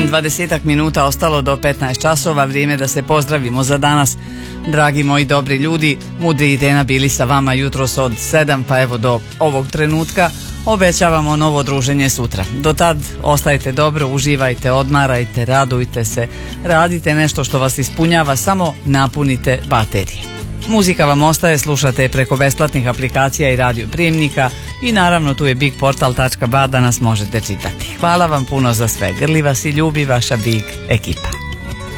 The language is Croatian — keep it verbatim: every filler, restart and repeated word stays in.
dvadesetak minuta ostalo do petnaest časova, vrijeme da se pozdravimo za danas. Dragi moji dobri ljudi, Mudri i Dena bili sa vama jutros od sedam pa evo do ovog trenutka. Obećavamo novo druženje sutra. Do tad ostajte dobro, uživajte, odmarajte, radujte se, radite nešto što vas ispunjava, samo napunite baterije. Muzika vam ostaje, slušate je preko besplatnih aplikacija i radio prijemnika i naravno tu je big portal tačka ba da nas možete čitati. Hvala vam puno za sve. Grli vas i ljubi vaša Big ekipa.